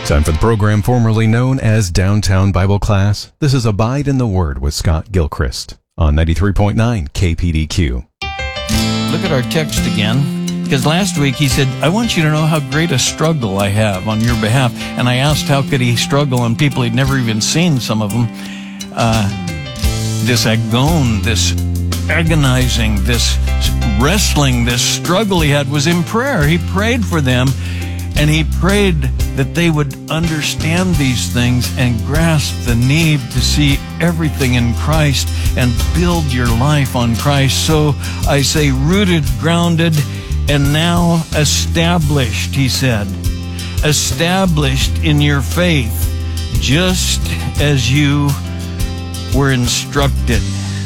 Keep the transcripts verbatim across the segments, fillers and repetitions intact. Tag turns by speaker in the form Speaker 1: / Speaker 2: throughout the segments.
Speaker 1: Time for the program formerly known as Downtown Bible Class. This is Abide in the Word with Scott Gilchrist on ninety-three point nine K P D Q.
Speaker 2: Look at our text again, because last week he said, I want you to know how great a struggle I have on your behalf. And I asked how could he struggle, and people he'd never even seen, some of them. Uh, this agon, this agonizing, this wrestling, this struggle he had was in prayer. He prayed for them, and he prayed that they would understand these things and grasp the need to see everything in Christ and build your life on Christ. So I say rooted, grounded, and now established, he said. Established in your faith, just as you were instructed.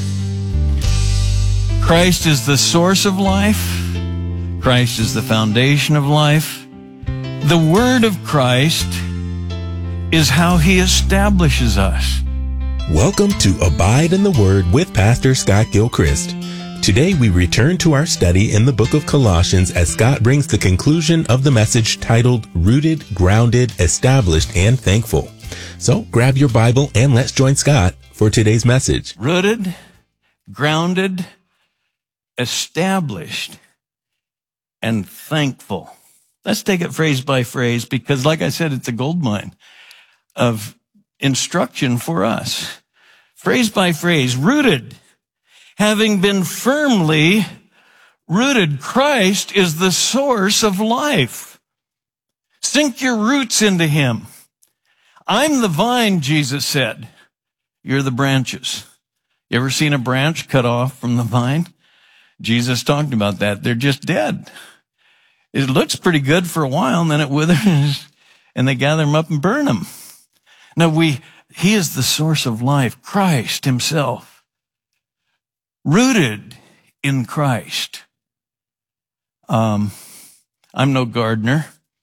Speaker 2: Christ is the source of life. Christ is the foundation of life. The Word of Christ is how He establishes us.
Speaker 3: Welcome to Abide in the Word with Pastor Scott Gilchrist. Today we return to our study in the book of Colossians as Scott brings the conclusion of the message titled Rooted, Grounded, Established, and Thankful. So grab your Bible and let's join Scott for today's message.
Speaker 2: Rooted, grounded, established, and thankful. Let's take it phrase by phrase because, like I said, it's a gold mine of instruction for us. Phrase by phrase, rooted, having been firmly rooted. Christ is the source of life. Sink your roots into Him. I'm the vine, Jesus said. You're the branches. You ever seen a branch cut off from the vine? Jesus talked about that. They're just dead. It looks pretty good for a while, and then it withers, and they gather them up and burn them. Now, we, He is the source of life, Christ Himself. Rooted in Christ. Um, I'm no gardener.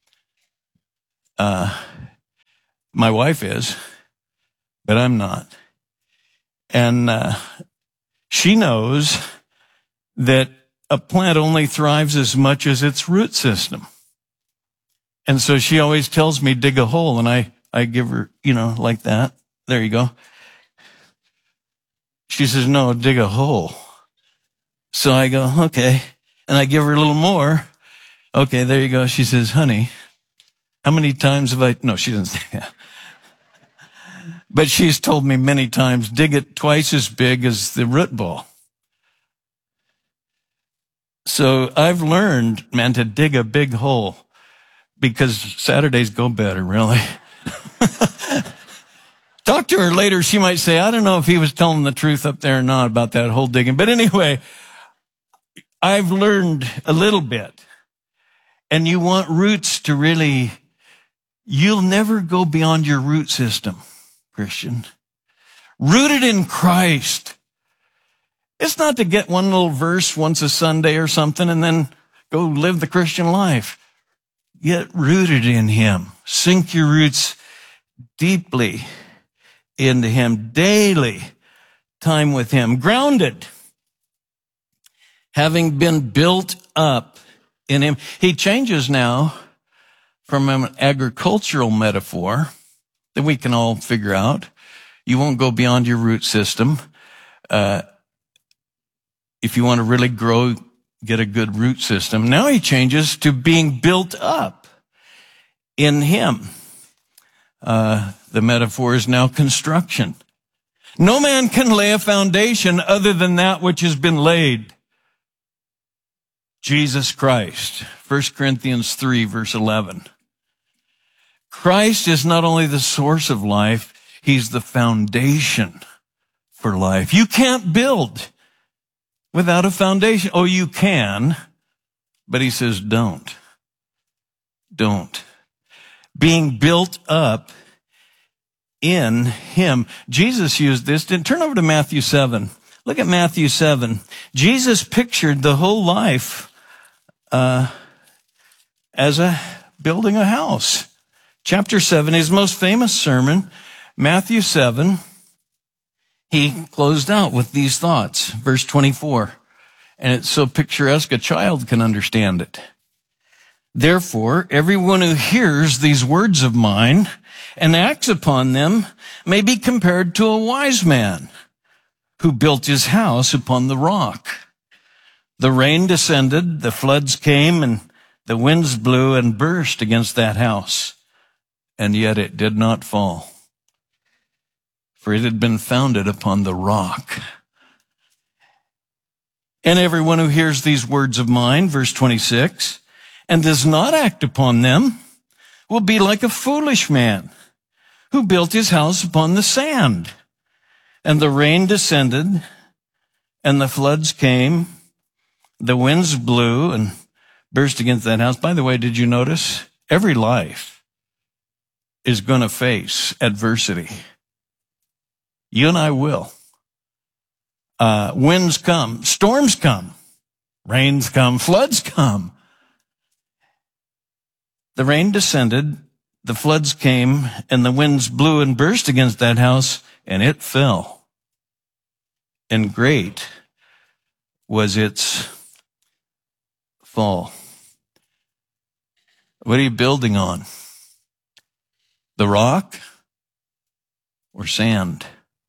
Speaker 2: Uh, my wife is, but I'm not. And uh, she knows that a plant only thrives as much as its root system. And so she always tells me, dig a hole. And I, I give her, you know, like that. There you go. She says, no, dig a hole. So I go, okay. And I give her a little more. Okay, there you go. She says, honey, how many times have I, no, she doesn't say that. But she's told me many times, dig it twice as big as the root ball. So I've learned, man, to dig a big hole because Saturdays go better, really. Talk to her later. She might say, I don't know if he was telling the truth up there or not about that hole digging. But anyway, I've learned a little bit. And you want roots to really, you'll never go beyond your root system, Christian. Rooted in Christ. It's not to get one little verse once a Sunday or something and then go live the Christian life. Get rooted in Him. Sink your roots deeply into Him. Daily time with Him. Grounded. Having been built up in Him. He changes now from an agricultural metaphor that we can all figure out. You won't go beyond your root system. Uh, If you want to really grow, get a good root system. Now he changes to being built up in Him. Uh, the metaphor is now construction. No man can lay a foundation other than that which has been laid. Jesus Christ. First Corinthians three, verse eleven. Christ is not only the source of life, He's the foundation for life. You can't build without a foundation. Oh, you can, but He says don't. Don't. Being built up in Him. Jesus used this. Turn over to Matthew seven. Look at Matthew seven. Jesus pictured the whole life uh, as a building a house. Chapter seven, his most famous sermon, Matthew seven. He closed out with these thoughts, verse twenty-four. And it's so picturesque a child can understand it. Therefore, everyone who hears these words of mine and acts upon them may be compared to a wise man who built his house upon the rock. The rain descended, the floods came, and the winds blew and burst against that house, and yet it did not fall, for it had been founded upon the rock. And everyone who hears these words of mine, verse twenty-six, and does not act upon them will be like a foolish man who built his house upon the sand. And the rain descended, and the floods came, the winds blew and burst against that house. By the way, did you notice? Every life is going to face adversity. You and I will. Uh, winds come, storms come, rains come, floods come. The rain descended, the floods came, and the winds blew and burst against that house, and it fell. And great was its fall. What are you building on? The rock or sand?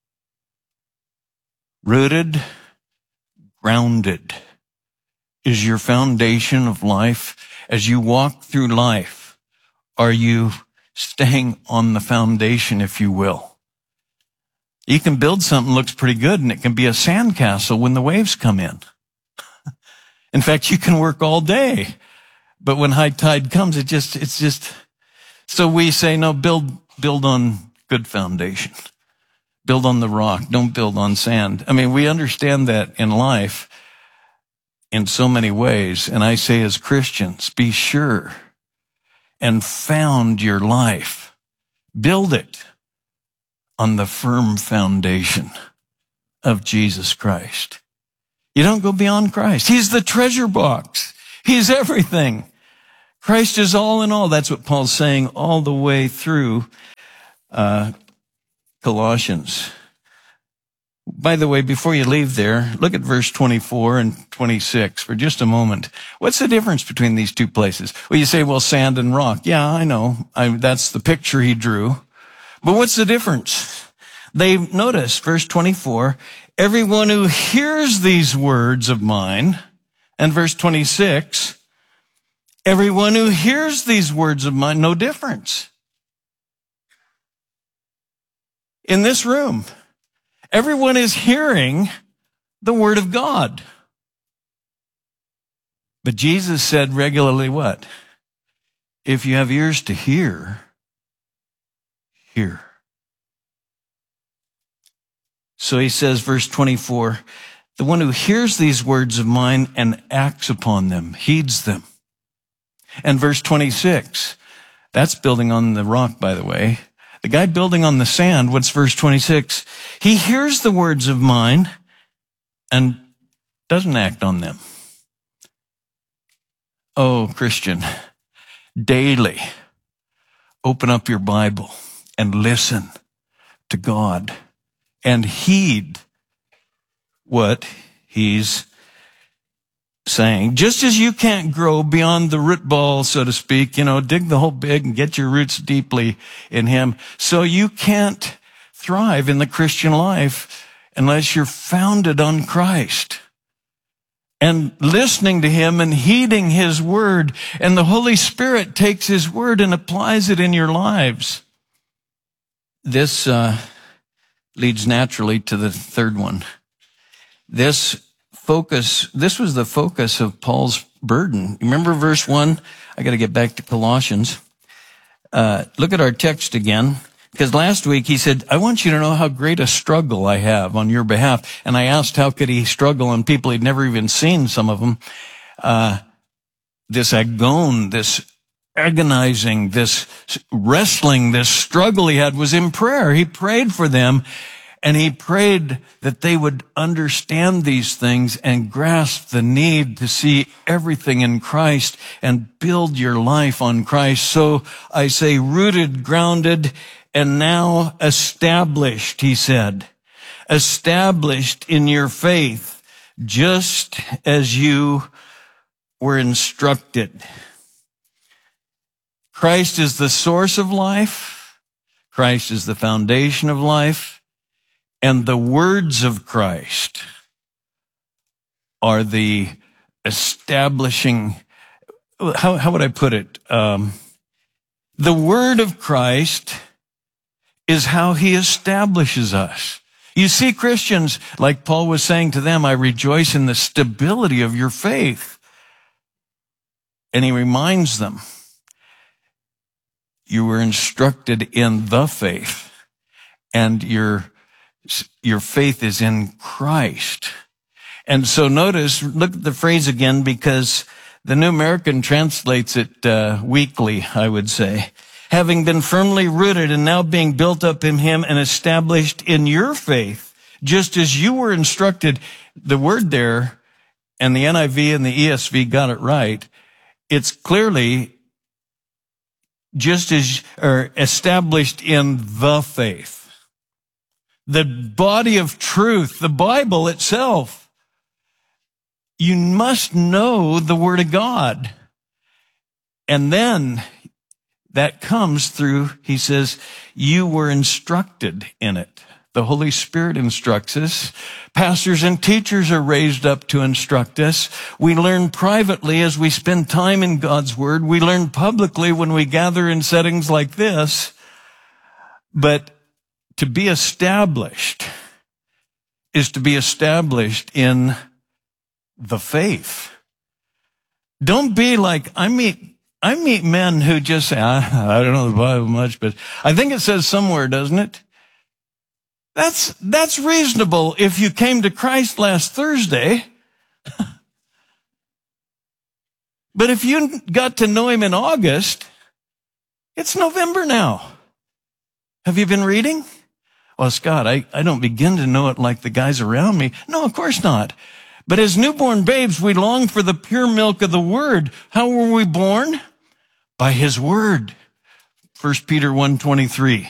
Speaker 2: Rooted, grounded is your foundation of life. As you walk through life, are you staying on the foundation, if you will? You can build something that looks pretty good, and it can be a sandcastle when the waves come in. In fact, you can work all day, but when high tide comes, it just, it's just, so we say, no, build, build on good foundation. Build on the rock. Don't build on sand. I mean, we understand that in life in so many ways. And I say as Christians, be sure and found your life. Build it on the firm foundation of Jesus Christ. You don't go beyond Christ. He's the treasure box. He's everything. Christ is all in all. That's what Paul's saying all the way through uh, Colossians. By the way, before you leave there, look at verse twenty-four and twenty-six for just a moment. What's the difference between these two places? Well, you say, well, sand and rock. Yeah, I know. I, that's the picture he drew. But what's the difference? They notice, verse twenty-four, everyone who hears these words of mine, and verse twenty-six, everyone who hears these words of mine, no difference. In this room, everyone is hearing the word of God. But Jesus said regularly what? If you have ears to hear, hear. So he says, verse twenty-four, the one who hears these words of mine and acts upon them, heeds them. And verse twenty-six, that's building on the rock, by the way. The guy building on the sand, what's verse twenty-six? He hears the words of mine and doesn't act on them. Oh, Christian, daily open up your Bible and listen to God and heed what he's saying. Just as you can't grow beyond the root ball, so to speak, you know, dig the hole big and get your roots deeply in him, so you can't thrive in the Christian life unless you're founded on Christ and listening to him and heeding his word. And the Holy Spirit takes his word and applies it in your lives. This uh, leads naturally to the third one. This focus, this was the focus of Paul's burden. Remember verse one? I got to get back to Colossians. Uh, look at our text again. Because last week he said, I want you to know how great a struggle I have on your behalf. And I asked how could he struggle on people he'd never even seen, some of them. Uh, this agon, this agonizing, this wrestling, this struggle he had was in prayer. He prayed for them, and he prayed that they would understand these things and grasp the need to see everything in Christ and build your life on Christ. So I say rooted, grounded, and now established, he said, established in your faith, just as you were instructed. Christ is the source of life. Christ is the foundation of life. And the words of Christ are the establishing, how, how would I put it? Um, the word of Christ is how he establishes us. You see, Christians, like Paul was saying to them, I rejoice in the stability of your faith. And he reminds them, you were instructed in the faith, and your, your faith is in Christ. And so notice, look at the phrase again, because the New American translates it uh, weakly, I would say. Having been firmly rooted and now being built up in him and established in your faith, just as you were instructed. The word there, and the N I V and the E S V got it right, it's clearly just as, or established in the faith. The body of truth, the Bible itself. You must know the Word of God. And then that comes through, he says, you were instructed in it. The Holy Spirit instructs us. Pastors and teachers are raised up to instruct us. We learn privately as we spend time in God's Word. We learn publicly when we gather in settings like this. But to be established is to be established in the faith. Don't be like, I meet, I meet men who just say, I, I don't know the Bible much, but I think it says somewhere, doesn't it? That's, that's reasonable if you came to Christ last Thursday. But if you got to know him in August, it's November now. Have you been reading? Well, Scott, I, I don't begin to know it like the guys around me. No, of course not. But as newborn babes, we long for the pure milk of the Word. How were we born? By his Word. First Peter one twenty-three.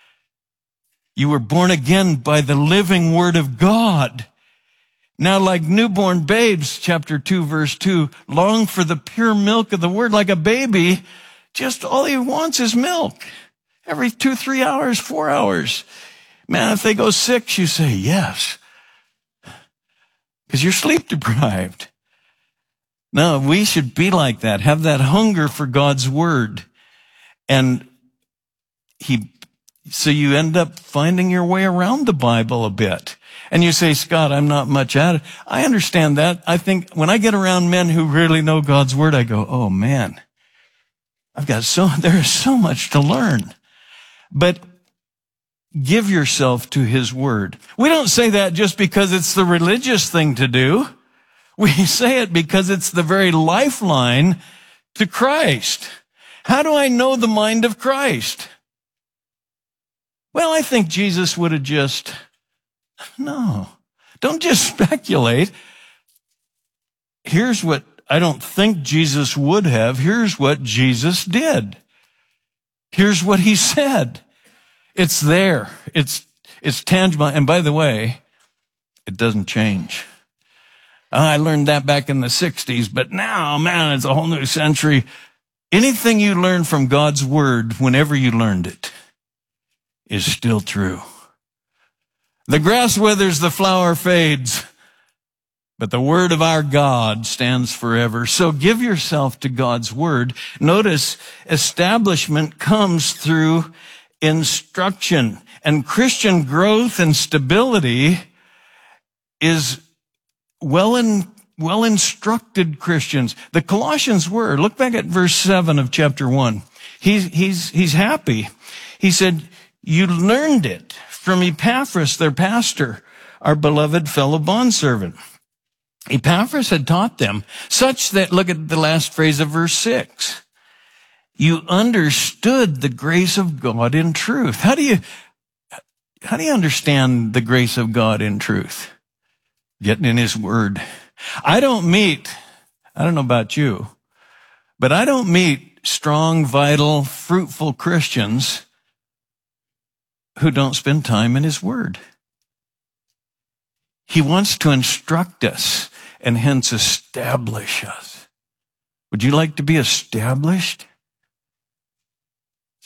Speaker 2: You were born again by the living Word of God. Now, like newborn babes, chapter two, verse two, long for the pure milk of the Word. Like a baby, just all he wants is milk. Every two, three hours, four hours. Man, if they go six, you say, yes. Because you're sleep deprived. No, we should be like that. Have that hunger for God's Word. And he, so you end up finding your way around the Bible a bit. And you say, Scott, I'm not much at it. I understand that. I think when I get around men who really know God's Word, I go, oh man, I've got so, there is so much to learn. But give yourself to his Word. We don't say that just because it's the religious thing to do. We say it because it's the very lifeline to Christ. How do I know the mind of Christ? Well, I think Jesus would have just, no, don't just speculate. Here's what I don't think Jesus would have. Here's what Jesus did. Here's what he said. It's there. It's, it's tangible. And by the way, it doesn't change. I learned that back in the sixties, but now, man, it's a whole new century. Anything you learn from God's Word, whenever you learned it, is still true. The grass withers, the flower fades, but the Word of our God stands forever. So give yourself to God's Word. Notice establishment comes through instruction, and Christian growth and stability is well in, well instructed Christians. The Colossians were, look back at verse seven of chapter one. He's, he's, he's happy. He said, you learned it from Epaphras, their pastor, our beloved fellow bondservant. Epaphras had taught them such that, look at the last phrase of verse six. You understood the grace of God in truth. How do you, how do you understand the grace of God in truth? Getting in his Word. I don't meet, I don't know about you, but I don't meet strong, vital, fruitful Christians who don't spend time in his Word. He wants to instruct us and hence establish us. Would you like to be established?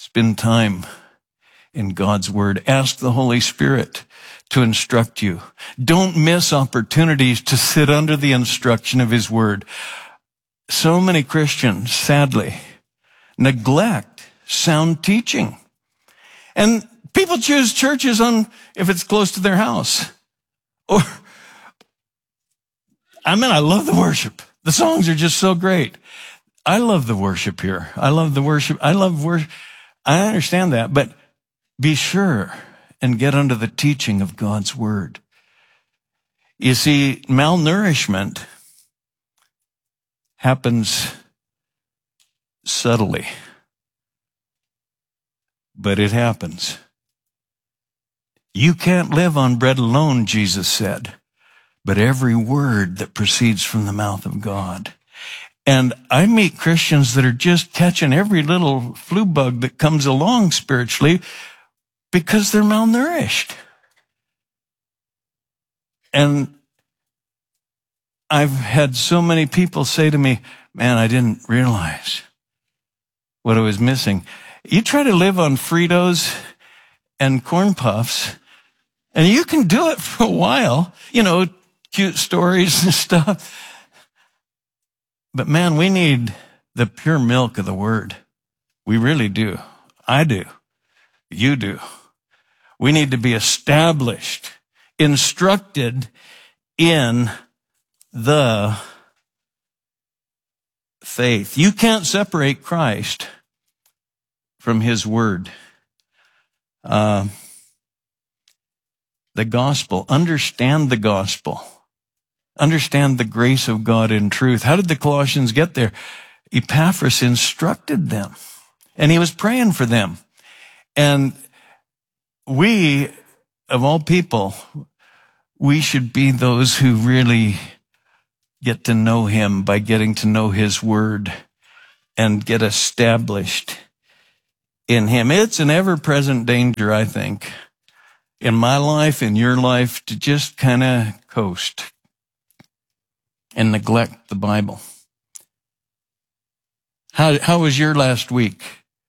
Speaker 2: Spend time in God's Word. Ask the Holy Spirit to instruct you. Don't miss opportunities to sit under the instruction of His Word. So many Christians, sadly, neglect sound teaching. And people choose churches on if it's close to their house. Or, I mean, I love the worship. The songs are just so great. I love the worship here. I love the worship. I love worship. I understand that, but be sure and get under the teaching of God's Word. You see, malnourishment happens subtly, but it happens. You can't live on bread alone, Jesus said, but every word that proceeds from the mouth of God. And I meet Christians that are just catching every little flu bug that comes along spiritually because they're malnourished. And I've had so many people say to me, man, I didn't realize what I was missing. You try to live on Fritos and corn puffs, and you can do it for a while, you know, cute stories and stuff. But man, we need the pure milk of the Word. We really do. I do. You do. We need to be established, instructed in the faith. You can't separate Christ from His Word. Uh, the gospel. Understand the gospel. Understand the grace of God in truth. How did the Colossians get there? Epaphras instructed them, and he was praying for them. And we, of all people, we should be those who really get to know Him by getting to know His Word and get established in Him. It's an ever-present danger, I think, in my life, in your life, to just kind of coast and neglect the Bible. How, how was your last week?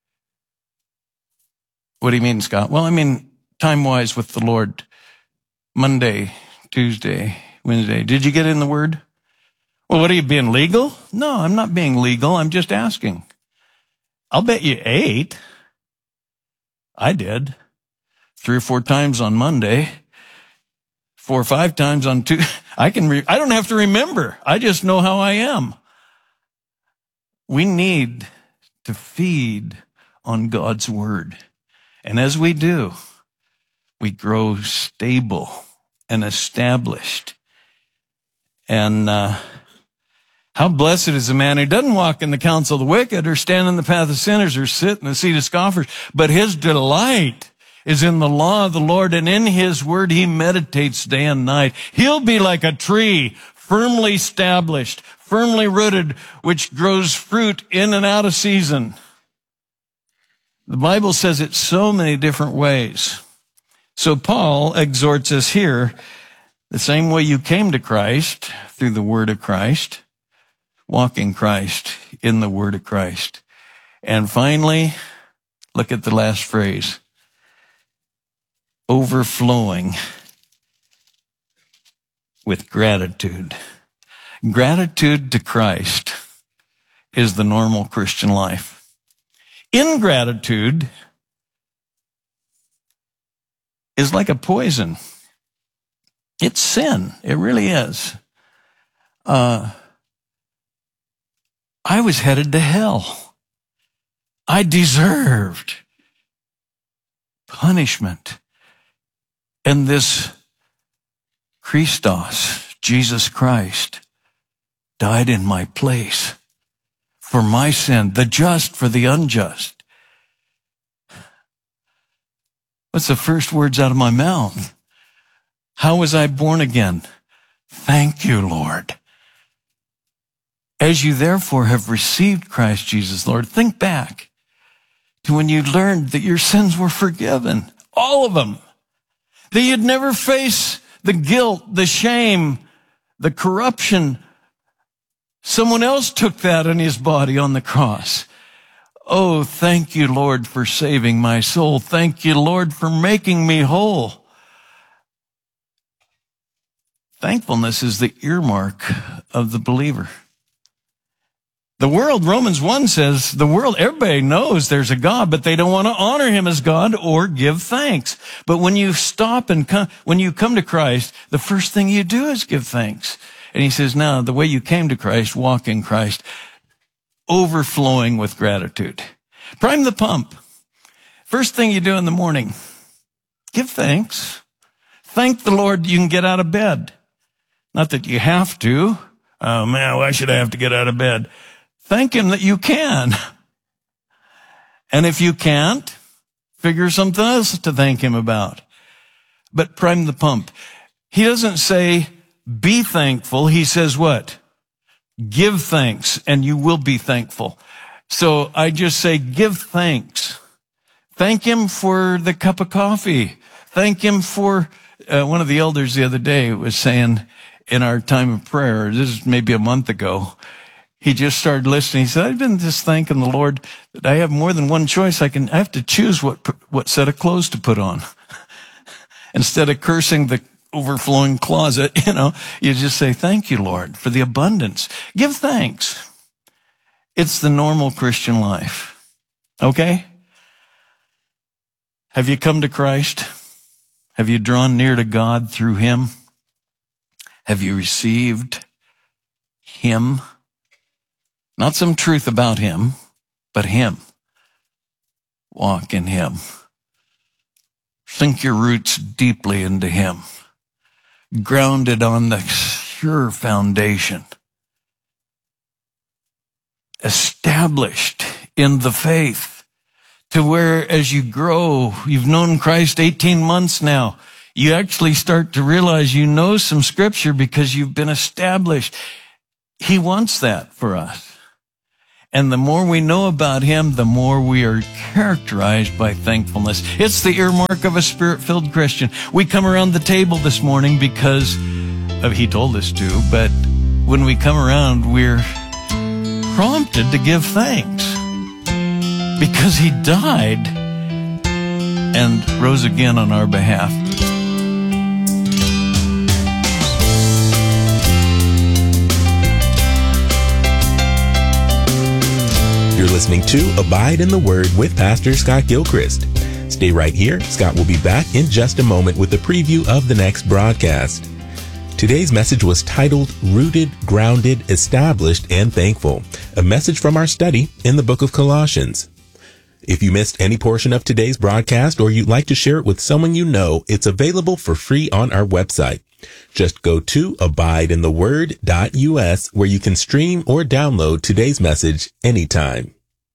Speaker 2: What do you mean, Scott? Well, I mean, time-wise with the Lord. Monday, Tuesday, Wednesday. Did you get in the Word? Well, what are you, being legal? No, I'm not being legal. I'm just asking. I'll bet you ate. I did. Three or four times on Monday. Four or five times on Tuesday. I can, re- I don't have to remember. I just know how I am. We need to feed on God's Word. And as we do, we grow stable and established. And uh, how blessed is the man who doesn't walk in the counsel of the wicked or stand in the path of sinners or sit in the seat of scoffers, but his delight is in the law of the Lord, and in His Word he meditates day and night. He'll be like a tree firmly established, firmly rooted, which grows fruit in and out of season. The Bible says it so many different ways. So Paul exhorts us here, the same way you came to Christ, through the Word of Christ, walk in Christ, in the Word of Christ. And finally, look at the last phrase. Overflowing with gratitude. Gratitude to Christ is the normal Christian life. Ingratitude is like a poison. It's sin. It really is. Uh, I was headed to hell. I deserved punishment. And this Christos, Jesus Christ, died in my place for my sin, the just for the unjust. What's the first words out of my mouth? How was I born again? Thank you, Lord. As you therefore have received Christ Jesus, Lord, think back to when you learned that your sins were forgiven, all of them. That you'd never face the guilt, the shame, the corruption. Someone else took that in His body on the cross. Oh, thank you, Lord, for saving my soul. Thank you, Lord, for making me whole. Thankfulness is the earmark of the believer. The world, Romans one says, the world, everybody knows there's a God, but they don't want to honor him as God or give thanks. But when you stop and come, when you come to Christ, the first thing you do is give thanks. And he says, now, the way you came to Christ, walk in Christ, overflowing with gratitude. Prime the pump. First thing you do in the morning, give thanks. Thank the Lord you can get out of bed. Not that you have to. Oh man, why should I have to get out of bed? Thank him that you can. And if you can't, figure something else to thank him about. But prime the pump. He doesn't say, be thankful. He says what? Give thanks, and you will be thankful. So I just say, give thanks. Thank him for the cup of coffee. Thank him for, uh, one of the elders the other day was saying in our time of prayer, this is maybe a month ago, he just started listening. He said, I've been just thanking the Lord that I have more than one choice. I can, I have to choose what, what set of clothes to put on. Instead of cursing the overflowing closet, you know, you just say, thank you, Lord, for the abundance. Give thanks. It's the normal Christian life. Okay? Have you come to Christ? Have you drawn near to God through him? Have you received him? Not some truth about him, but him. Walk in him. Sink your roots deeply into him. Grounded on the sure foundation. Established in the faith to where as you grow, you've known Christ eighteen months now. You actually start to realize you know some scripture because you've been established. He wants that for us. And the more we know about him, the more we are characterized by thankfulness. It's the earmark of a spirit-filled Christian. We come around the table this morning because of, he told us to, but when we come around, we're prompted to give thanks because he died and rose again on our behalf.
Speaker 3: You're listening to Abide in the Word with Pastor Scott Gilchrist. Stay right here. Scott will be back in just a moment with a preview of the next broadcast. Today's message was titled Rooted, Grounded, Established, and Thankful, a message from our study in the book of Colossians. If you missed any portion of today's broadcast or you'd like to share it with someone you know, it's available for free on our website. Just go to abide in the word dot U S where you can stream or download today's message anytime.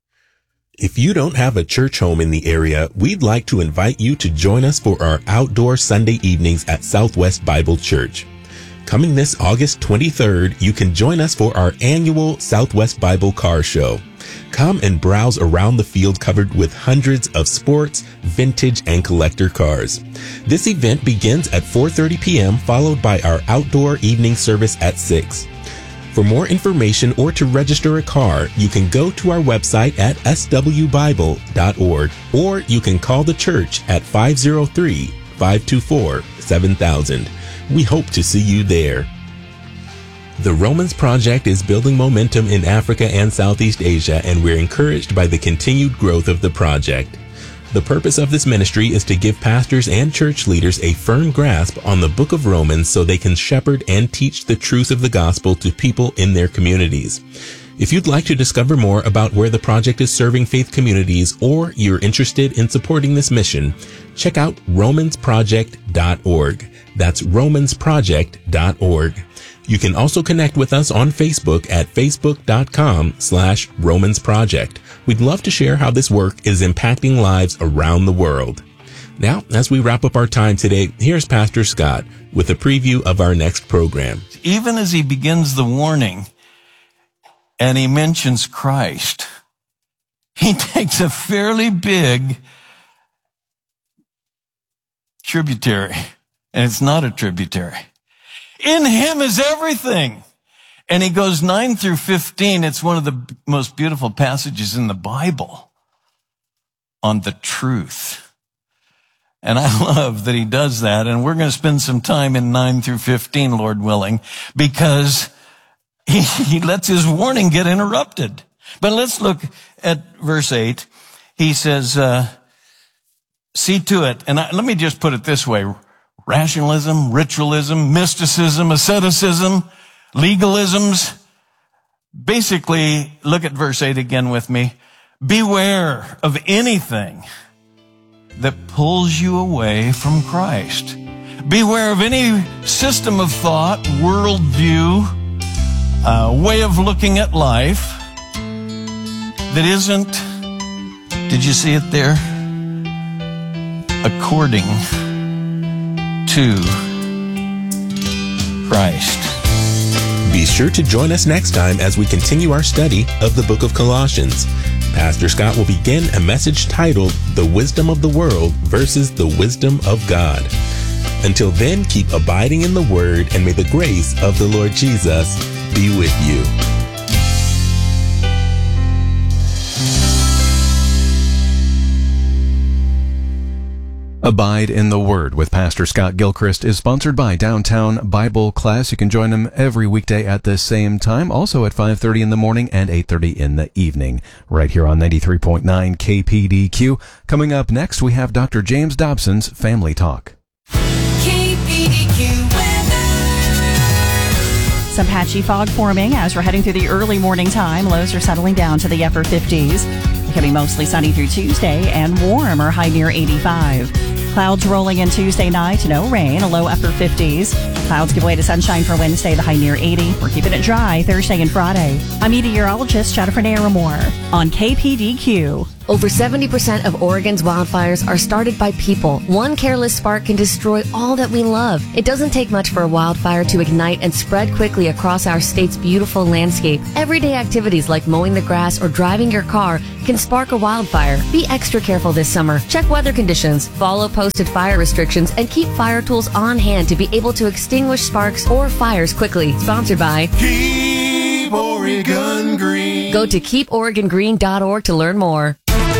Speaker 3: If you don't have a church home in the area, we'd like to invite you to join us for our outdoor Sunday evenings at Southwest Bible Church. Coming this August twenty-third, you can join us for our annual Southwest Bible Car Show. Come and browse around the field covered with hundreds of sports, vintage, and collector cars. This event begins at four thirty p.m., followed by our outdoor evening service at six. For more information or to register a car, you can go to our website at s w bible dot org, or you can call the church at five oh three, five two four, seven thousand. We hope to see you there. The Romans Project is building momentum in Africa and Southeast Asia, and we're encouraged by the continued growth of the project. The purpose of this ministry is to give pastors and church leaders a firm grasp on the book of Romans so they can shepherd and teach the truth of the gospel to people in their communities. If you'd like to discover more about where the project is serving faith communities, or you're interested in supporting this mission, check out romans project dot org. That's romans project dot org. You can also connect with us on Facebook at facebook.com slash Romans Project. We'd love to share how this work is impacting lives around the world. Now, as we wrap up our time today, here's Pastor Scott with a preview of our next program.
Speaker 2: Even as he begins the warning and he mentions Christ, he takes a fairly big tributary, and it's not a tributary. In him is everything. And he goes nine through fifteen. It's one of the most beautiful passages in the Bible on the truth. And I love that he does that. And we're going to spend some time in nine through fifteen, Lord willing, because he, he lets his warning get interrupted. But let's look at verse eight. He says, uh, see to it. And I, let me just put it this way. Rationalism, ritualism, mysticism, asceticism, legalisms. Basically, look at verse eight again with me. Beware of anything that pulls you away from Christ. Beware of any system of thought, worldview, uh, way of looking at life that isn't, did you see it there? According to Christ.
Speaker 3: Be sure to join us next time as we continue our study of the book of Colossians. Pastor Scott will begin a message titled, The Wisdom of the World versus the Wisdom of God. Until then, keep abiding in the Word, and may the grace of the Lord Jesus be with you.
Speaker 1: Abide in the Word with Pastor Scott Gilchrist is sponsored by Downtown Bible Class. You can join him every weekday at the same time, also at five thirty in the morning and eight thirty in the evening, right here on ninety-three point nine K P D Q. Coming up next, we have Doctor James Dobson's Family Talk.
Speaker 4: K P D Q weather.
Speaker 5: Some patchy fog forming as we're heading through the early morning time. Lows are settling down to the upper fifties. Becoming mostly sunny through Tuesday and warm or high near eighty-five. Clouds rolling in Tuesday night, no rain, a low upper fifties. Clouds give way to sunshine for Wednesday, the high near eighty. We're keeping it dry Thursday and Friday. I'm meteorologist Jennifer Naramore on K P D Q.
Speaker 6: Over seventy percent of Oregon's wildfires are started by people. One careless spark can destroy all that we love. It doesn't take much for a wildfire to ignite and spread quickly across our state's beautiful landscape. Everyday activities like mowing the grass or driving your car can spark a wildfire. Be extra careful this summer. Check weather conditions, follow posted fire restrictions, and keep fire tools on hand to be able to extinguish sparks or fires quickly. Sponsored by
Speaker 7: Keep Oregon Green.
Speaker 6: Go to keep oregon green dot org to learn more.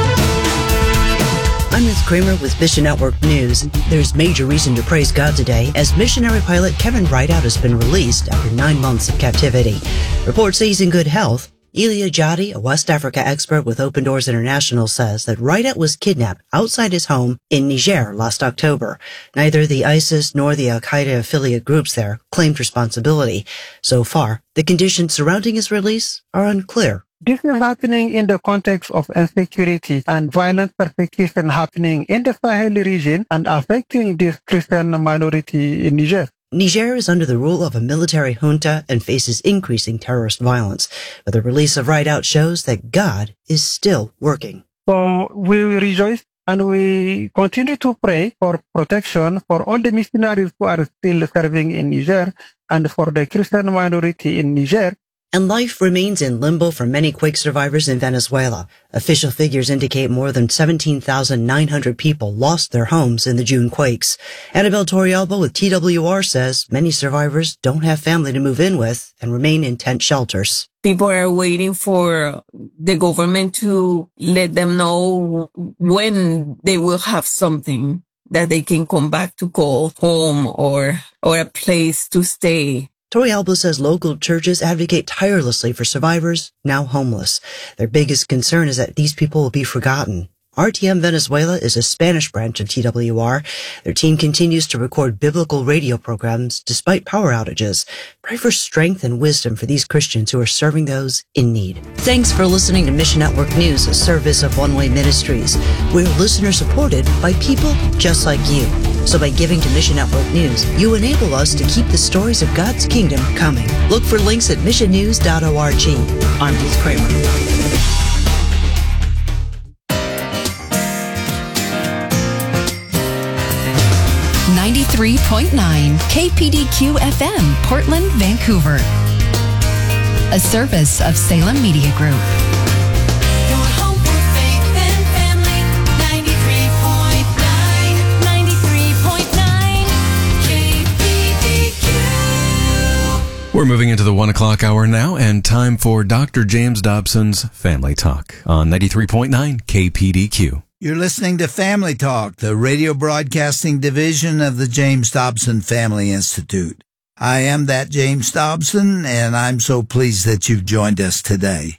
Speaker 8: I'm Ruth Kramer with Mission Network News. There's major reason to praise God today as missionary pilot Kevin Rideout has been released after nine months of captivity. Reports say he's in good health. Elia Jadi, a West Africa expert with Open Doors International, says that Rideout was kidnapped outside his home in Niger last October. Neither the ISIS nor the Al-Qaeda affiliate groups there claimed responsibility. So far, the conditions surrounding his release are unclear.
Speaker 9: This is happening in the context of insecurity and violent persecution happening in the Sahel region and affecting this Christian minority in Niger.
Speaker 8: Niger is under the rule of a military junta and faces increasing terrorist violence. But the release of Rideout shows that God is still working.
Speaker 9: So we rejoice and we continue to pray for protection for all the missionaries who are still serving in Niger and for the Christian minority in Niger.
Speaker 8: And life remains in limbo for many quake survivors in Venezuela. Official figures indicate more than seventeen thousand nine hundred people lost their homes in the June quakes. Annabelle Torrialba with T W R says many survivors don't have family to move in with and remain in tent shelters.
Speaker 10: People are waiting for the government to let them know when they will have something that they can come back to call home or, or a place to stay.
Speaker 8: Torrialba says local churches advocate tirelessly for survivors now homeless. Their biggest concern is that these people will be forgotten. R T M Venezuela is a Spanish branch of T W R. Their team continues to record biblical radio programs despite power outages. Pray for strength and wisdom for these Christians who are serving those in need. Thanks for listening to Mission Network News, a service of One Way Ministries. We're listener supported by people just like you. So by giving to Mission Network News, you enable us to keep the stories of God's kingdom coming. Look for links at mission news dot org. I'm Ruth Kramer.
Speaker 4: ninety-three point nine K P D Q F M, Portland, Vancouver. A service of Salem Media Group. Your home for faith and family, ninety-three point nine, ninety-three point nine K P D Q.
Speaker 1: We're moving into the one o'clock hour now, and time for Doctor James Dobson's Family Talk on ninety-three point nine K P D Q.
Speaker 11: You're listening to Family Talk, the radio broadcasting division of the James Dobson Family Institute. I am that James Dobson, and I'm so pleased that you've joined us today.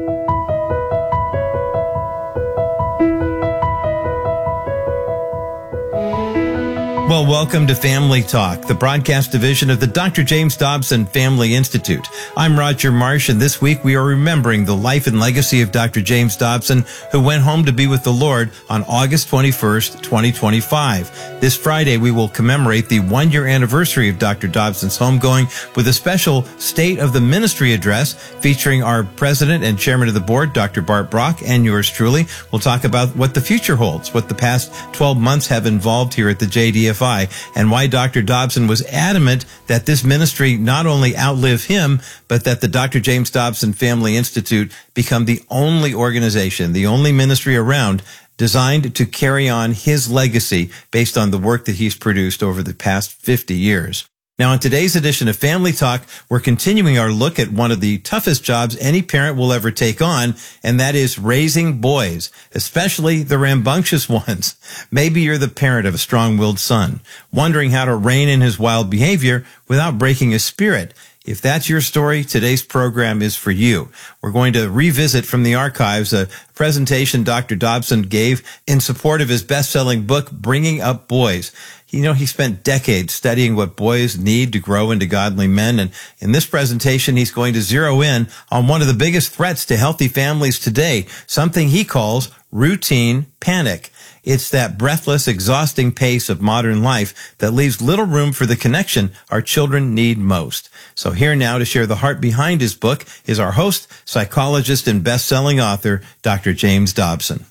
Speaker 12: Well, welcome to Family Talk, the broadcast division of the Doctor James Dobson Family Institute. I'm Roger Marsh, and this week we are remembering the life and legacy of Doctor James Dobson, who went home to be with the Lord on August twenty-first, twenty twenty-five. This Friday, we will commemorate the one-year anniversary of Doctor Dobson's homegoing with a special State of the Ministry address featuring our president and chairman of the board, Doctor Bart Brock, and yours truly. We'll talk about what the future holds, what the past twelve months have involved here at the J D F I, and why Doctor Dobson was adamant that this ministry not only outlive him, but that the Doctor James Dobson Family Institute become the only organization, the only ministry around designed to carry on his legacy based on the work that he's produced over the past fifty years. Now, in today's edition of Family Talk, we're continuing our look at one of the toughest jobs any parent will ever take on, and that is raising boys, especially the rambunctious ones. Maybe you're the parent of a strong-willed son, wondering how to rein in his wild behavior without breaking his spirit. If that's your story, today's program is for you. We're going to revisit from the archives a presentation Doctor Dobson gave in support of his best-selling book, Bringing Up Boys. You know, he spent decades studying what boys need to grow into godly men, and in this presentation, he's going to zero in on one of the biggest threats to healthy families today, something he calls routine panic. It's that breathless, exhausting pace of modern life that leaves little room for the connection our children need most. So here now to share the heart behind his book is our host, psychologist, and best-selling author, Doctor James Dobson.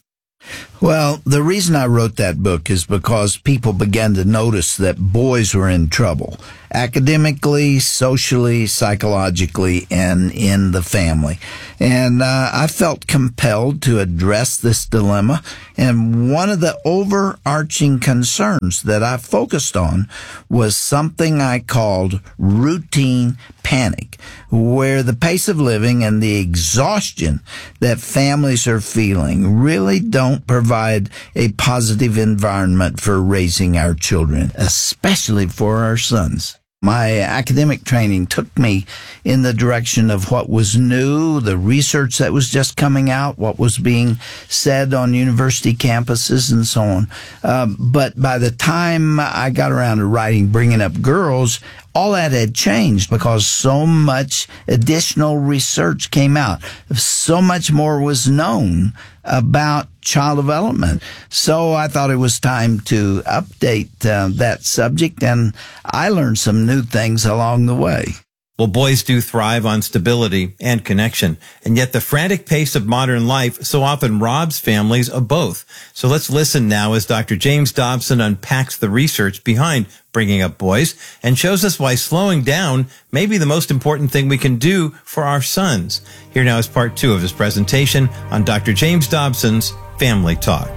Speaker 11: Well, the reason I wrote that book is because people began to notice that boys were in trouble, academically, socially, psychologically, and in the family. And uh, I felt compelled to address this dilemma. And one of the overarching concerns that I focused on was something I called routine panic, where the pace of living and the exhaustion that families are feeling really don't provide a positive environment for raising our children, especially for our sons. My academic training took me in the direction of what was new, the research that was just coming out, what was being said on university campuses, and so on. Um, but by the time I got around to writing Bringing Up Girls, all that had changed because so much additional research came out. So much more was known about child development. So I thought it was time to update uh, that subject, and I learned some new things along the way.
Speaker 12: Well, boys do thrive on stability and connection, and yet the frantic pace of modern life so often robs families of both. So let's listen now as Doctor James Dobson unpacks the research behind Bringing Up Boys and shows us why slowing down may be the most important thing we can do for our sons. Here now is part two of his presentation on Doctor James Dobson's Family Talk.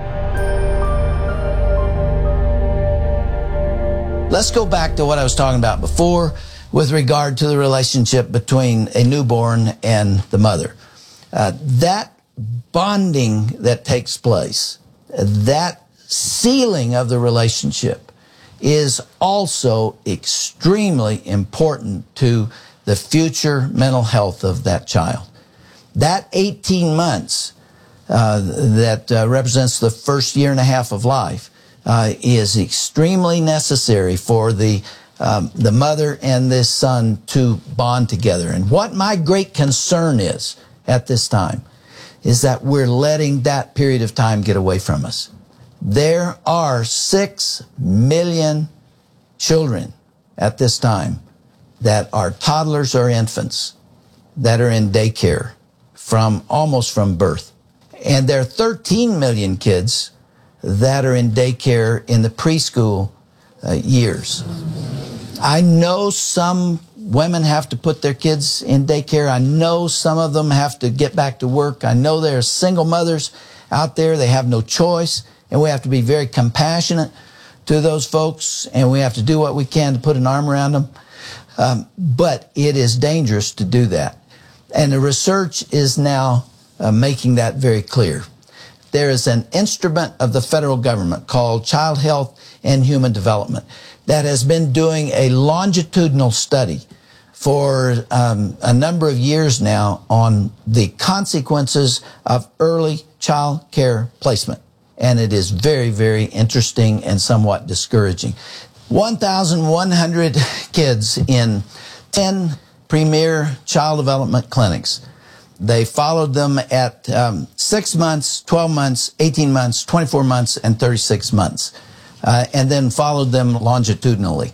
Speaker 11: Let's go back to what I was talking about before with regard to the relationship between a newborn and the mother. Uh, that bonding that takes place, that sealing of the relationship is also extremely important to the future mental health of that child. That eighteen months uh, that uh, represents the first year and a half of life uh, is extremely necessary for the Um, the mother and this son to bond together. And what my great concern is at this time is that we're letting that period of time get away from us. There are six million children at this time that are toddlers or infants that are in daycare from almost from birth. And there are thirteen million kids that are in daycare in the preschool uh, years. I know some women have to put their kids in daycare. I know some of them have to get back to work. I know there are single mothers out there. They have no choice. And we have to be very compassionate to those folks. And we have to do what we can to put an arm around them. Um, but it is dangerous to do that. And the research is now uh, making that very clear. There is an instrument of the federal government called Child Health and Human Development that has been doing a longitudinal study for um, a number of years now on the consequences of early child care placement. And it is very, very interesting and somewhat discouraging. one thousand one hundred kids in ten premier child development clinics. They followed them at um, six months, twelve months, eighteen months, twenty-four months, and thirty-six months, uh, and then followed them longitudinally.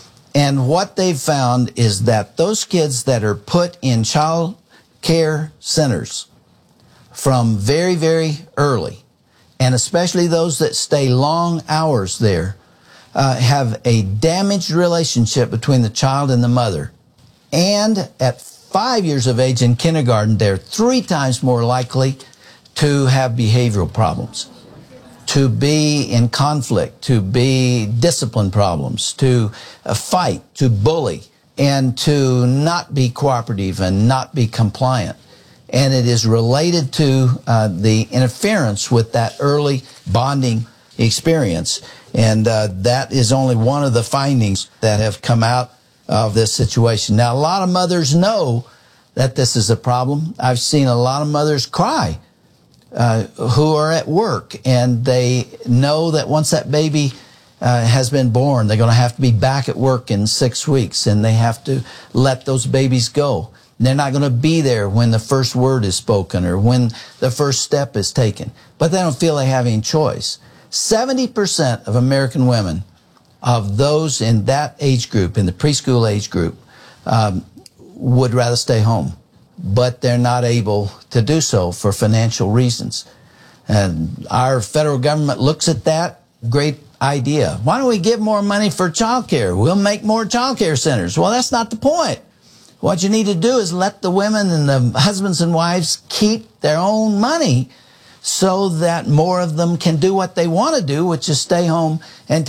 Speaker 11: And what they found is that those kids that are put in child care centers from very, very early, and especially those that stay long hours there, uh, have a damaged relationship between the child and the mother. And at five years of age in kindergarten, they're three times more likely to have behavioral problems, to be in conflict, to be discipline problems, to uh, fight, to bully, and to not be cooperative and not be compliant. And it is related to uh, the interference with that early bonding experience. And uh, that is only one of the findings that have come out of this situation. Now, a lot of mothers know that this is a problem. I've seen a lot of mothers cry uh, who are at work, and they know that once that baby uh, has been born, they're going to have to be back at work in six weeks, and they have to let those babies go. They're not going to be there when the first word is spoken or when the first step is taken. But they don't feel they have any choice. seventy percent of American women, of those in that age group, in the preschool age group, um, would rather stay home. But they're not able to do so for financial reasons. And our federal government looks at that. Great idea. Why don't we give more money for child care? We'll make more child care centers. Well, that's not the point. What you need to do is let the women and the husbands and wives keep their own money so that more of them can do what they want to do, which is stay home and